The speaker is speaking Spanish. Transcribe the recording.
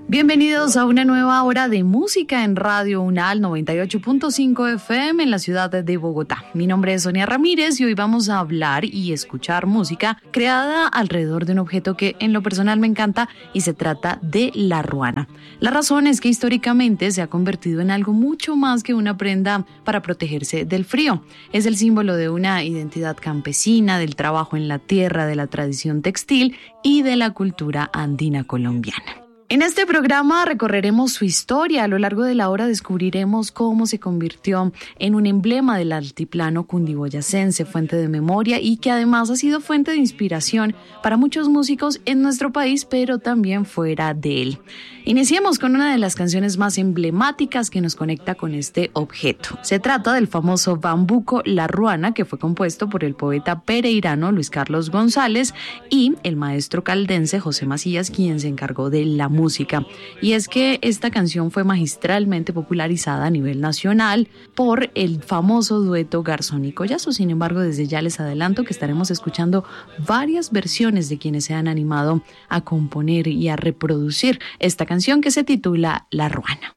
Bienvenidos a una nueva hora de música en Radio UNAL 98.5 FM en la ciudad de Bogotá. Mi nombre es Sonia Ramírez y hoy vamos a hablar y escuchar música creada alrededor de un objeto que en lo personal me encanta y se trata de la ruana. La razón es que históricamente se ha convertido en algo mucho más que una prenda para protegerse del frío. Es el símbolo de una identidad campesina, del trabajo en la tierra, de la tradición textil y de la cultura andina colombiana. En este programa recorreremos su historia. A lo largo de la hora descubriremos cómo se convirtió en un emblema del altiplano cundiboyacense, fuente de memoria y que además ha sido fuente de inspiración para muchos músicos en nuestro país, pero también fuera de él. Iniciemos con una de las canciones más emblemáticas que nos conecta con este objeto. Se trata del famoso bambuco La Ruana, que fue compuesto por el poeta pereirano Luis Carlos González y el maestro caldense José Macías, quien se encargó de la música. Y es que esta canción fue magistralmente popularizada a nivel nacional por el famoso dueto Garzón y Collazo. Sin embargo, desde ya les adelanto que estaremos escuchando varias versiones de quienes se han animado a componer y a reproducir esta canción que se titula La Ruana.